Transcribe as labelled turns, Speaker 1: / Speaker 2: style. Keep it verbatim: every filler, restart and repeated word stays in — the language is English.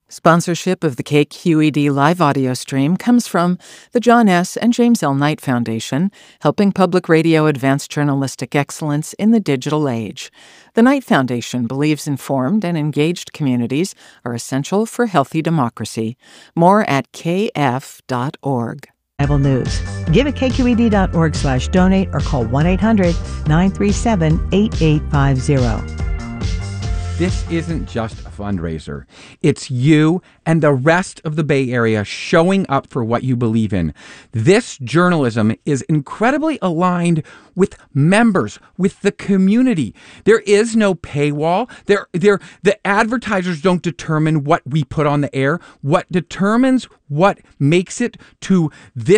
Speaker 1: Sponsorship of the K Q E D live audio stream comes from the John S. and James L. Knight Foundation, helping public radio advance journalistic excellence in the digital age. The Knight Foundation believes informed and engaged communities are essential for healthy democracy. More at k f dot org.
Speaker 2: Bible News. Give at k q e d dot org slash donate or call one eight hundred nine three seven eight eight five zero.
Speaker 3: This isn't just a fundraiser. It's you and the rest of the Bay Area showing up for what you believe in. This journalism is incredibly aligned with members, with the community. There is no paywall. There, there, the advertisers don't determine what we put on the air. What determines what makes it to this